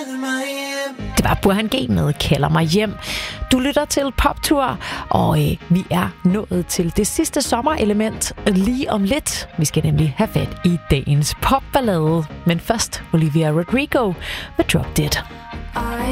Det var Burhan G med Kalder mig hjem. Du lytter til Poptur, og vi er nået til det sidste sommerelement lige om lidt. Vi skal nemlig have fat i dagens popballade. Men først Olivia Rodrigo med Drop Dead.